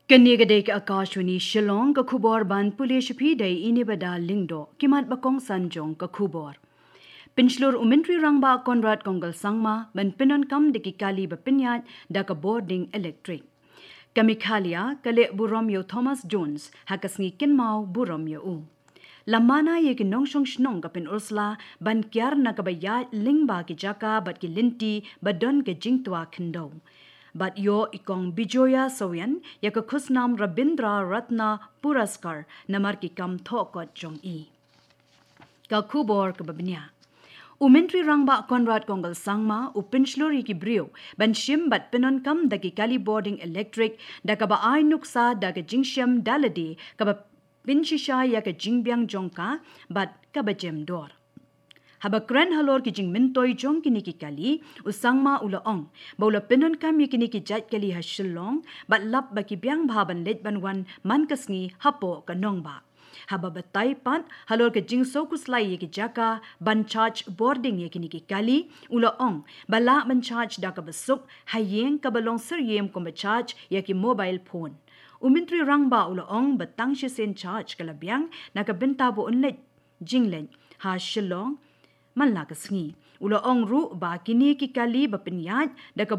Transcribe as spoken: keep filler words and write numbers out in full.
Kanigade ka akashwani Shillong ka khubor ban pulish phi dai inibada lingdo kimat bakong sanjong ka khubor. Pinslur umintri rangba Conrad Kongal Sangma ban pinon kam de kali ba pinyat da ka boarding electric. Kamikhalia kale Buromyo Thomas Jones hakasngi kinmau Buromyo u. Lamana ye ki nongshong shnong ka pin Ursula ban kyar na ka baya lingba ki jaka bat ki linti badon ke jingtwa khindo. But yo ikong Bijoya Soyan ya ka khusnam Rabindra Ratna Puraskar namar ki kam thokot jong i. Ka khubor ka babnya. Umintri rangba Conrad Kongal Sangma u pinchlori ki brio ban shim bat pinon kam da ki kali boarding electric da ka ba ay nuksa da ka jingsham dalade ka ba pinchisha ya ka jingbyang jongka bat ka ba jem dor. Haba kran halor ki jing mintoy jong kini ki kali usangma ulaong baula pinon kam ye kini ki jat kali ha shillong bat lap ba ki byang bhaban let ban wan man kasngi hapo ka nong ba. Haba batay pat halor ke jing so kuslay ye ki jaka ban charge boarding ye kini ki kali ulaong bala ban charge da ka basuk hayeng ka balong sir yem ko ba charge ye ki mobile phone. Umintri rangba ulaong batang shi sen charge kala byang na ka bintabo unlet jinglen ha shillong man la kasngi ulo ong ru ba kini ki kali ba pinyat da ka